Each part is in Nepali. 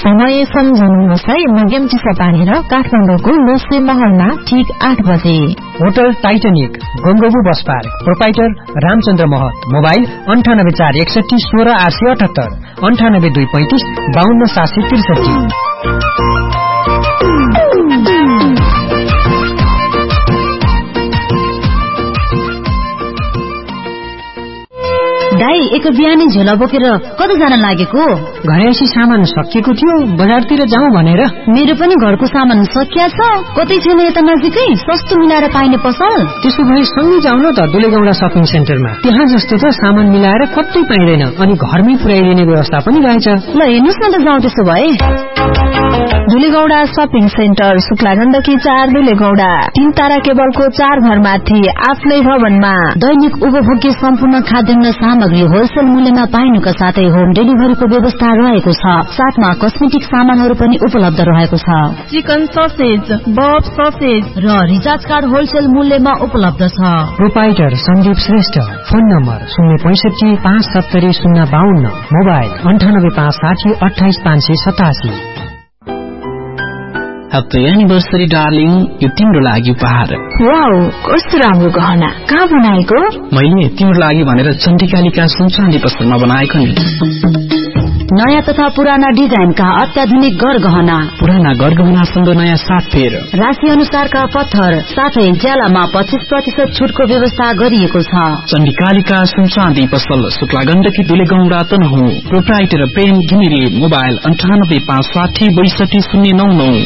समय सम्झनुहोस् है, मध्यम चिसापानी र काठमाडौँको लोसे महलमा ठीक 8 बजे। Hotel Titanic, गंगोबु bus park, proprietor Ramchandra महत, मोबाइल 9841 16878, 9825 52763। दाई, एक बिहानी झोला बोकेर कता जान लागेको? घरेसी सामान सकिएको थियो, बजारतिर जाउँ भनेर। मेरो पनि घरको सामान सकिया छ। कतै छैन यता नजिकै सस्तो मिलाएर पाइने पसल? त्यसो भए सँगै जाउँ न त दुलेगौडा शपिङ सेन्टरमा। त्यहाँ जस्तो त सामान मिलाएर कतै पाइँदैन अनि घरमै पुर्याइदिने व्यवस्था पनि रहेछ। ल हेर्नुस् न त, जाउँ त्यसो भए। दुलेगौडा शपिङ सेन्टर, शुक्ला गण्डकी 4, दुलेगौडा। 3 तारा केबलको 4 घरमाथि आफ्नै भवनमा दैनिक उपभोग्य सम्पूर्ण खाद्यान्न सामग्री होलसेल मूल्यमा पाइनुका साथै होम डेलिभरीको व्यवस्था रहेको छ। साथमा कस्मेटिक सामानहरू पनि उपलब्ध रहेको छ। चिकन ससेज, बफ ससेज र रिचार्ज कार्ड होलसेल मूल्यमा उपलब्ध छ। Proprietor Sandeep Shrestha, phone number 065 570 052, mobile 9856 28 587। Happy anniversary darling, यो तिम्रो लागि उपहार। वाउ, कस्तो राम्रो गहना। कहाँ बनाएको? मैले तिम्रो लागि भनेर चण्डीकालिका सुनचाँदी पसलमा बनाएको नि। नयाँ तथा पुराना डिजाइनका अत्याधुनिक गरगहना, पुराना गरगहनासँग नयाँ साथ फेर, राशि अनुसारका पत्थर साथै ज्यालामा 25% छुटको व्यवस्था गरिएको छ। चण्डीकालिका सुनचाँदी पसल, शुक्ला गण्डकी, दुलेगौडा, तनहुँ। प्रोप्राइटर प्रेम घिमिरे, मोबाइल 9856 62 099।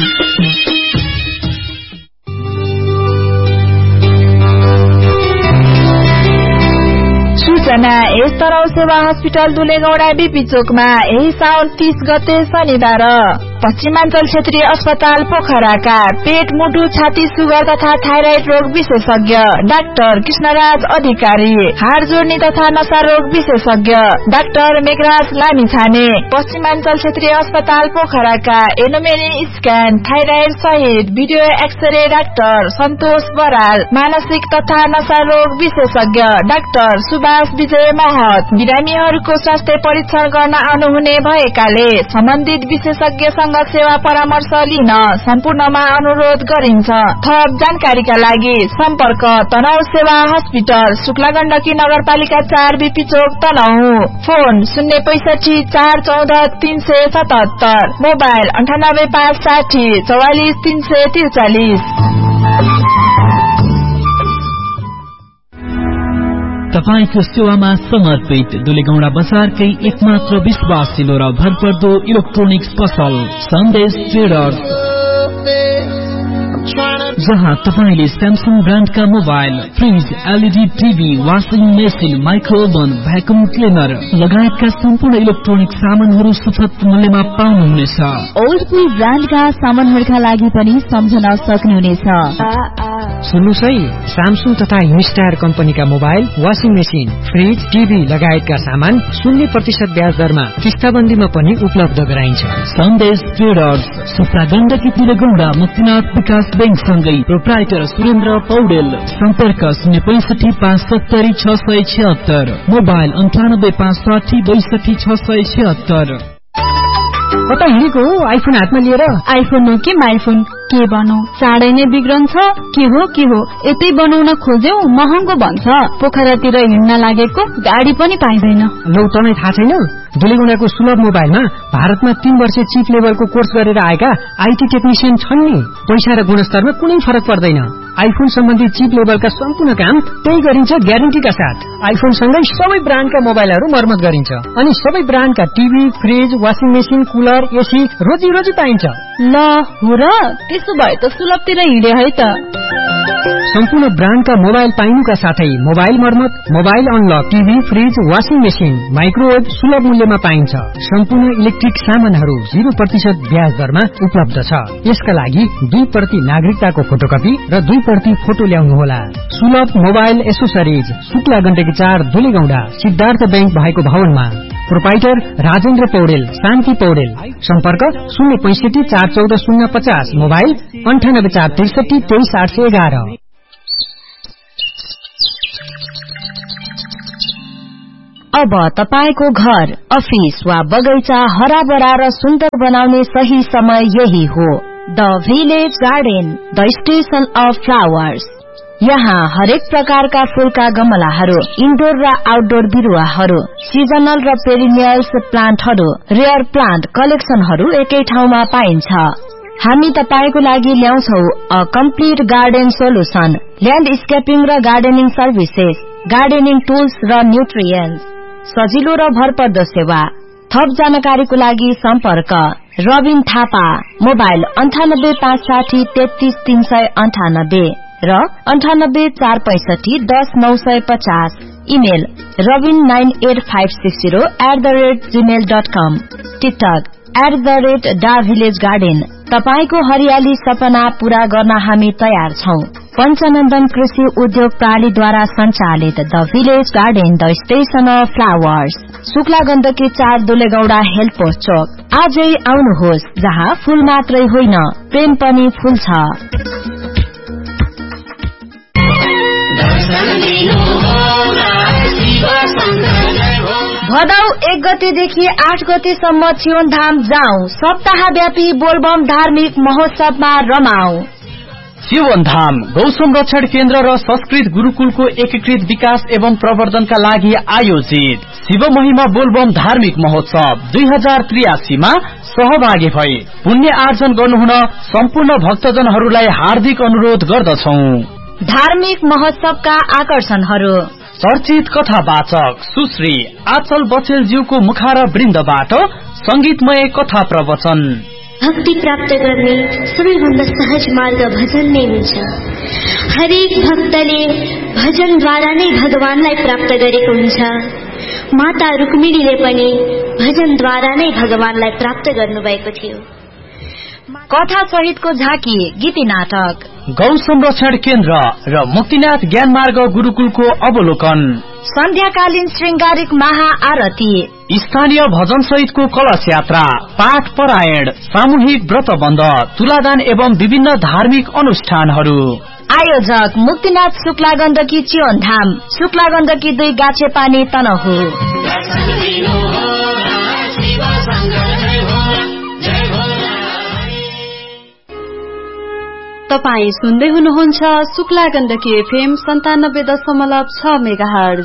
सूचना यस तरह सेवा हस्पिटल दुलेगौडा बीपी चोकमा यही साउन 30 गते शनिबार पश्चिमाञ्चल क्षेत्रीय अस्पताल पोखराका पेट, मुटु, छाती, सुगर तथा थाइराइड रोग विशेषज्ञ डाक्टर कृष्णराज अधिकारी, हाड जोड्नी तथा नशा रोग विशेषज्ञ डाक्टर मेघराज लामिछाने, पश्चिमाञ्चल क्षेत्रीय अस्पताल पोखराका एनोमेनी स्क्यान, थाइराइड सहित भिडियो एक्सरे डाक्टर सन्तोष बराल, मानसिक तथा नशा रोग विशेषज्ञ डाक्टर सुभाष विजय महत, बिरामीहरूको स्वास्थ्य परीक्षण गर्न आउनुहुने भएकाले सम्बन्धित विशेषज्ञसँग सेवा परामर्श लिन सम्पूर्णमा अनुरोध गरिन्छ। थप जानकारीका लागि सम्पर्क तनहुँ सेवा हस्पिटल, शुक्ला गण्डकी नगरपालिका 4, बीपी चोक, तनहुँ। Phone 065 414 377, mobile 9856 44 343। तपाईको सेवामा समर्पित दुलेगौडा बजारकै एकमात्र विश्वासिलो र भरपर्दो इलेक्ट्रोनिक्स पसल सन्देश ट्रेडर्स, जहाँ तपाईले Samsung ब्रान्डका mobile, fridge, LED TV, washing machine, माइक्रोओभन, vacuum cleaner लगायतका सम्पूर्ण इलेक्ट्रोनिक सामानहरू सुपथ मूल्यमा पाउनुहुनेछ। ओल्डपुल ब्रान्डका सामानहरूका लागि पनि सम्झन सक्नुहुनेछ। सुन्नुस् है, स्यामसङ तथा हिमस्टार कम्पनीका mobile, washing machine, fridge, TV लगायतका सामान 0% ब्याज दरमा किस्ताबन्दीमा पनि उपलब्ध गराइन्छ। सन्देश ट्रेडर्स, शुक्ला गण्डकी, दुलेगौडा, मुक्तिनाथ विकास बैंक सँगै प्रोप्राइटर सुरेन्द्र पौडेल। सम्पर्क 065 570 676, मोबाइल 9856 62 676। कता हिँडेको हो आइफोन हातमा लिएर? आइफोन हो कि माइफोन, के भनौ, चाँडै नै बिग्रन्छ। के हो यतै बनाउन खोज्यौ महँगो भन्छ। पोखरातिर हिँड्न लागेको गाडी पनि पाइँदैन। लौ, तँलाई थाहा छैन? दुलेगौडाको सुलभ मोबाइलमा भारतमा 3 वर्ष चिप लेभलको कोर्स गरेर आएका आईटी टेक्निशियन छन् नि। पैसा र गुणस्तरमा कुनै फरक पर्दैन। आइफोन सम्बन्धी चिप लेभलका सम्पूर्ण काम त्यही गरिन्छ ग्यारेन्टीका साथ। आइफोन सँगै सबै ब्रान्डका मोबाइलहरू मर्मत गरिन्छ अनि सबै ब्रान्डका TV, fridge, washing machine, cooler, AC रोजी पाइन्छ। ल हो र, त्यसो भए त सुलभतिर हिँडे है त। सम्पूर्ण ब्रान्डका मोबाइल पाइनुका साथै मोबाइल मर्मत, mobile unlock, TV, fridge, washing machine, microwave सुलभ मूल्यमा पाइन्छ। सम्पूर्ण इलेक्ट्रिक सामानहरू 0% ब्याज दरमा उपलब्ध छ। यसका लागि 2% नागरिकताको फोटोकपी र 2% फोटो ल्याउनुहोला। सुलभ mobile accessories, Shukla Gandaki 4, दुलेगौडा, Siddhartha bank भएको भवनमा। प्रोपाइटर राजेन्द्र पौडेल, शान्ति पौडेल। सम्पर्क 065 414 050, मोबाइल 98 463 23 811। अब तपाईको घर, अफिस वा बगैँचा हराभरा र सुन्दर बनाउने सही समय यही हो। The village garden, the station of flowers. यहाँ हरेक प्रकारका फूलका गमलाहरू, इन्डोर र आउटडोर बिरुवाहरू, सिजनल र पेरिनियल्स प्लान्टहरू, रेयर प्लान्ट कलेक्सनहरू एकै ठाउँमा पाइन्छ। हामी तपाईको लागि ल्याउँछौ अ कम्प्लिट गार्डन सोलुसन, ल्यान्डस्केपिङ र गार्डनिङ सर्भिसेस, गार्डनिङ टुल्स र न्युट्रिएन्ट्स, सजिलो र भरपर्दो सेवा। थप जानकारीको लागि सम्पर्क रबिन थापा, मोबाइल 9856 33398 र 9846510950, इमेल robin98560@gmail.com, टिकटक @davillagegarden। तपाईको हरियाली सपना पूरा गर्न हामी तयार छौं। पञ्चनन्दन कृषि उद्योग प्रणालीद्वारा सञ्चालित the village garden, the station of flowers, Shukla Gandaki 4 दुलेगौडा health post चोक। आजै आउनुहोस्, जहाँ फूल मात्रै होइन प्रेम पनि फूल छ। भदौ 1 गतेदेखि 8 गतेसम्म चियोनधाम जाउँ, सप्ताहव्यापी बोलबम धार्मिक महोत्सवमा रमाऊ। चियोनधाम गौ संरक्षण केन्द्र र संस्कृत गुरुकुलको एकीकृत विकास एवं प्रवर्धनका लागि आयोजित शिव महिमा बोलबम धार्मिक महोत्सव 2083 मा सहभागी भई पुण्य आर्जन गर्नुहुन सम्पूर्ण भक्तजनहरूलाई हार्दिक अनुरोध गर्दछौं। धार्मिक महोत्सवका आकर्षणहरू: चर्चित कथावाचक सुश्री आचल बचेलज्यूको मुखार वृन्दबाट संगीतमय कथा प्रवचन। भक्ति प्राप्त गर्ने सबैभन्दा सहज मार्ग भजन नै हुन्छ। हरेक भक्तले भजनद्वारा नै भगवानलाई प्राप्त गरेको हुन्छ। माता रुक्मिणीले पनि भजनद्वारा नै भगवानलाई प्राप्त गर्नुभएको थियो। कथा सहितको झाँकी, गीती नाटक, गौ संरक्षण केन्द्र र मुक्तिनाथ ज्ञान मार्ग गुरुकुलको अवलोकन, सन्ध्याकालीन श्रृंगारिक महाआरती, स्थानीय भजन सहितको कलश यात्रा, पाठ परायण, सामूहिक व्रतबन्ध, तुलादान एवं विभिन्न धार्मिक अनुष्ठानहरू। आयोजक मुक्तिनाथ शुक्ला गण्डकी चियोनधाम, शुक्ला गण्डकी 2 गाछेपानी तनहु। तपाई सुन्दै हुनुहुन्छ शुक्ला गण्डकी FM 97.6 मेगाहर्ज।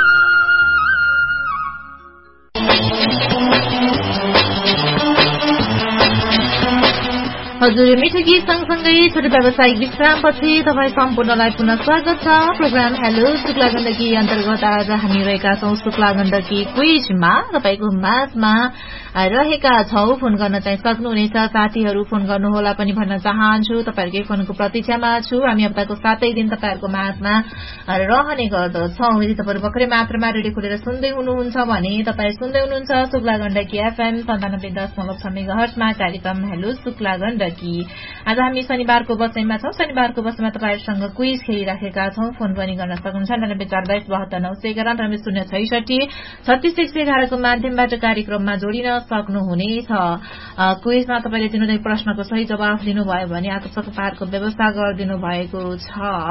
हजुर, मिठो गीत सँगसँगै छोटो व्यावसायिक विश्रामपछि तपाईँ सम्पूर्णलाई पुनः स्वागत छ। प्रोग्राम हेलो शुक्ला गण्डकी अन्तर्गत आज हामी रहेका छौं शुक्ला गण्डकी क्विजमा। तपाईको माझमा रहेका छौ। फोन गर्न चाहिँ सक्नुहुनेछ। साथीहरू फोन गर्नुहोला पनि भन्न चाहन्छु। तपाईहरुकै फोनको प्रतीक्षामा छु। हामी हप्ताको 7 दिन तपाईहरुको माझमा रहने गर्दछौं। यदि तपाईहरु भर्खरै मात्रामा रेडियो खोलेर सुन्दै हुनुहुन्छ भने तपाईहरु सुन्दै हुनुहुन्छ शुक्ला गण्डकी FM 97.6 मेगाहर्जमा कार्यक्रम हेलो शुक्ला गण्डकी। आज हामी शनिबारको बसाइमा छौं। शनिबारको बसाइमा तपाईहरुसँग क्विज खेलिराखेका छौं। फोन पनि गर्न सक्नुहुन्छ 9442729066 3611 को माध्यमबाट कार्यक्रममा जोडिन सक्नुहुनेछ। क्विजमा तपाईले दिनुहुँदै प्रश्नको सही जवाफ दिनुभयो भने आकर्षक उपहारको व्यवस्था गरिदिनु भएको छ।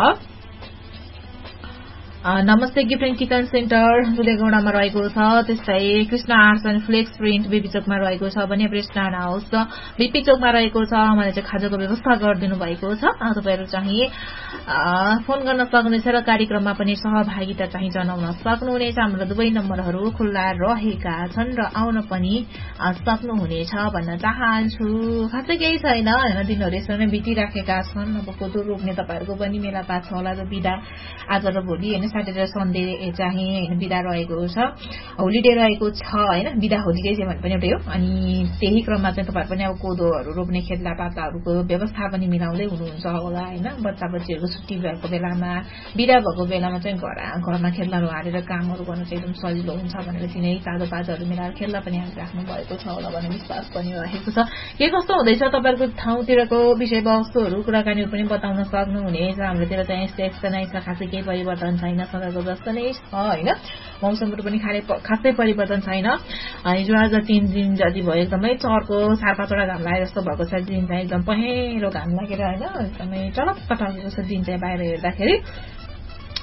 नमस्ते गिफ्ट एन्ड किचन सेन्टर दुलेगौडामा रहेको छ। त्यस्तै Krishna arts and flex print BP चोकमा रहेको छ भने प्रेस्टान हाउस बीपी चोकमा रहेको छ। मलाई चाहिँ खाजाको व्यवस्था गरिदिनु भएको छ। तपाईहरु चाहिँ फोन गर्न सक्नुहुनेछ र कार्यक्रममा पनि सहभागिता चाहिँ जनाउन सक्नुहुनेछ। हाम्रो दुवै नम्बरहरू खुल्ला रहेका छन् र आउन पनि सक्नुहुनेछ भन्न चाहन्छु। खासै केही छैन हैन, दिनहरु यसरी नै बितिराखेका छन्। अब कोदो रोप्ने तपाईहरुको पनि मेला पास छ होला। र बिदा आज र भोलि हैन, स्याटरडे सन्डे चाहिँ हैन बिदा रहेको छ, होलिडे रहेको छ हैन। बिदा होलिडे चाहिँ भने पनि एउटै हो। अनि त्यही क्रममा चाहिँ तपाईहरु पनि अब कोदोहरु रोप्ने खेतला पाताहरुको व्यवस्था पनि मिलाउँदै हुनुहुन्छ होला हैन। बच्चा बच्चीहरुको छुट्टी भएको बेलामा, बिदा भएको बेलामा चाहिँ घरमा खेतलाहरु हालेर कामहरु गर्न चाहिँ एकदम सजिलो हुन्छ भनेर तिनै ताजा पाताहरु मिलाएर खेतला पनि हालिराख्नु भएको छ होला भन्ने विश्वास पनि रहेको छ। के कस्तो हुँदैछ तपाईहरुको ठाउँतिरको विषयवस्तुहरु, कुराकानीहरु पनि बताउन सक्नुहुनेछ। हाम्रोतिर चाहिँ यस्तो नै छ, खासै केही परिवर्तन छैन, सधैँको जस्तो नै छ हैन। मौसमहरु पनि खासै परिवर्तन छैन। हिजो आज 3 दिन जति भयो एकदमै चर्को 4-5 घाम लागे जस्तो भएको छ। दिन चाहिँ एकदम पहेँलो घाम लागेर हैन, एकदमै चलक्क टल्केको छ दिन चाहिँ बाहिर हेर्दाखेरि।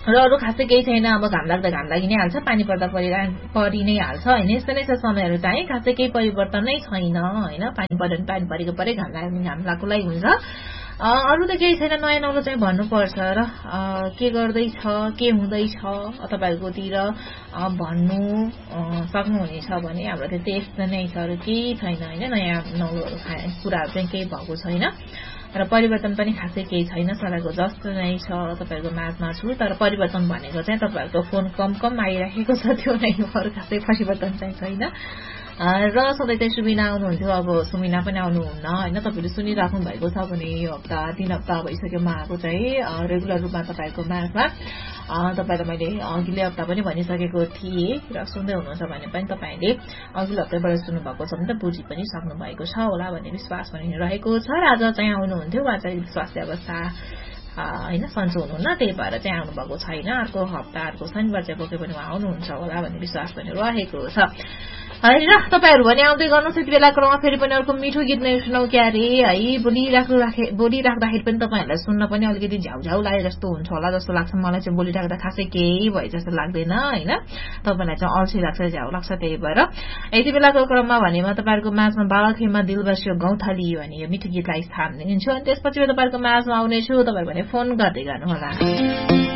र अरू खासै केही छैन। अब घाम लाग्दा घाम लागि नै हाल्छ, पानी पर्दा परि नै हाल्छ होइन। यस्तो नै छ समयहरू चाहिँ, खासै केही परिवर्तन नै छैन होइन। पानी पर्यो भने पानी परेको परे, घाम लाग्यो भने घाम लागेकोलाई हुन्छ। अरू त केही छैन, नयाँ नौलो चाहिँ भन्नुपर्छ र के गर्दैछ के हुँदैछ तपाईँहरूकोतिर भन्नु सक्नुहुनेछ भने हाम्रो चाहिँ त्यस्तो नै छ, अरू केही छैन होइन। नयाँ नौलोहरू कुराहरू चाहिँ केही भएको छैन र परिवर्तन पनि खासै केही छैन, सधैँको जस्तो नै छ तपाईँहरूको माझमा छु। तर परिवर्तन भनेको चाहिँ तपाईँहरूको फोन कम आइराखेको छ, त्यो नै हो, अरू खासै परिवर्तन चाहिँ छैन। र सधैँ चाहिँ सुमिना आउनुहुन्थ्यो, अब सुमिना पनि आउनुहुन्न होइन। तपाईँले सुनिराख्नु भएको छ भने यो हप्ता 3 हप्ता भइसक्यो उहाँको चाहिँ रेगुलर रूपमा तपाईँहरूको माझमा। तपाईँलाई मैले अघिल्लो हप्ता पनि भनिसकेको थिएँ र सुन्दै हुनुहुन्छ भने पनि तपाईँले अघिल्लो हप्ताबाट सुन्नुभएको छ भने त बुझि पनि सक्नु भएको छ होला भन्ने विश्वास पनि रहेको छ। र आज चाहिँ आउनुहुन्थ्यो, उहाँ चाहिँ स्वास्थ्य अवस्था होइन सन्चो हुनुहुन्न, त्यही भएर चाहिँ आउनुभएको छैन। अर्को हप्ता अर्को शनिबार चाहिँ पक्कै पनि उहाँ आउनुहुन्छ होला भन्ने विश्वास पनि रहेको छ होइन। तपाईँहरू भने आउँदै गर्नुहोस्। यति बेला क्रममा फेरि पनि अर्को मिठो गीत नै सुनौ क्यारे है। बोलिराख्दाखेरि पनि तपाईँहरूलाई सुन्न पनि अलिकति झ्याउ लागे जस्तो हुन्छ होला जस्तो लाग्छ मलाई चाहिँ। बोलिराख्दा खासै केही भए जस्तो लाग्दैन होइन, तपाईँलाई चाहिँ अल्छी लाग्छ, झ्याउ लाग्छ। त्यही भएर यति बेलाको क्रममा भने म तपाईँहरूको माझमा बालखेमा दिल बस्यो गौथली भने यो मिठो गीतलाई स्थान दिन्छु। अनि त्यसपछि तपाईँहरूको माझमा आउनेछु, तपाईँहरू भने फोन गर्दै गर्नुहोला।